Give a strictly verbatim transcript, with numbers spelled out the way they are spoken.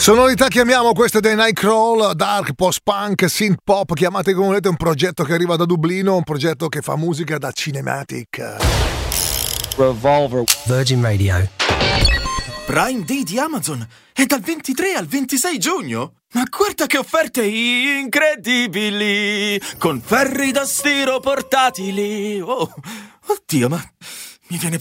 Sonorità che amiamo, queste dei Nightcrawl, dark, post-punk, synth-pop, chiamate come volete, un progetto che arriva da Dublino, un progetto che fa musica da Cinematic. Revolver. Virgin Radio. Prime Day di Amazon è dal ventitré al ventisei giugno. Ma guarda che offerte incredibili, con ferri da stiro portatili. Oh, oddio, ma mi viene